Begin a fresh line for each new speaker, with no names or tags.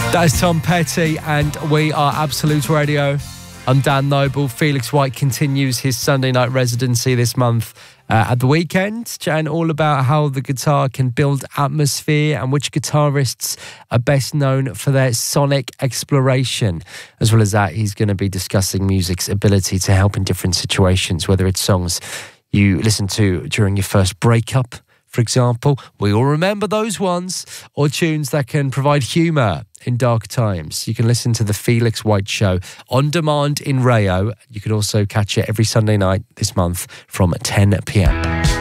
That is Tom Petty, and we are Absolute Radio. I'm Dan Noble. Felix White continues his Sunday night residency this month at the weekend, chatting all about how the guitar can build atmosphere and which guitarists are best known for their sonic exploration. As well as that, he's going to be discussing music's ability to help in different situations, whether it's songs you listen to during your first breakup, for example. We all remember those ones, or tunes that can provide humour in dark times. You can listen to The Felix White Show on demand in Rayo. You can also catch it every Sunday night this month from 10 p.m.